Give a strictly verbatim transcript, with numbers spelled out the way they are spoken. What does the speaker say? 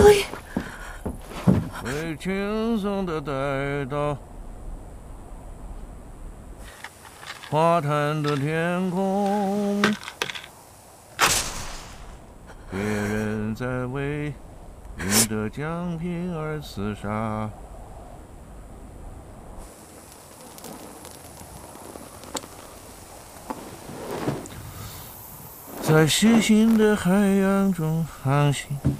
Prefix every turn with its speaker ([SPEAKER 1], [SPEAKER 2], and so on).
[SPEAKER 1] 会轻松的带到花坛的天空，别人在为你的奖品而厮杀。在细心的海洋中航行，